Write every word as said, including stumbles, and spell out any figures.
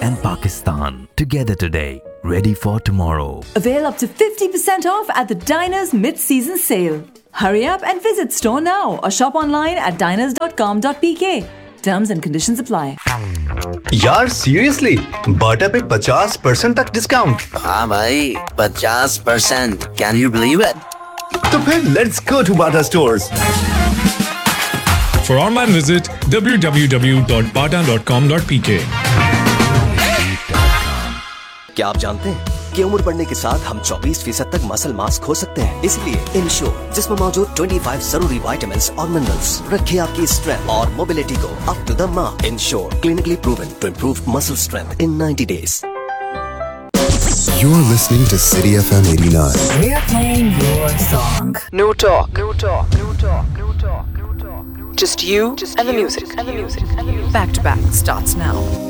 and Pakistan. Together today, ready for tomorrow. Avail up to fifty percent off at the Diners mid-season sale. Hurry up and visit store now or shop online at diners dot com dot p k. Terms and conditions apply. यार seriously, बाटा पे fifty percent तक discount. हाँ भाई, fifty percent. Can you believe it? तो फिर let's go to Bata stores. For online visit w w w dot bata dot com dot p k. क्या आप जानते हैं कि उम्र बढ़ने के साथ हम चौबीस फीसद तक मसल मास खो सकते हैं? इसलिए इंश्योर जिसमें मौजूद पच्चीस जरूरी विटामिन्स और मिनरल्स रखे आपकी स्ट्रेंथ और मोबिलिटी को up to the mark. Ensure clinically proven to improve muscle strength in ninety days. You're listening to City F M eighty-nine. We're playing your song. No talk. No talk. No talk. No talk. No talk. Just you and the music. And the music. And the music. Back to back starts now.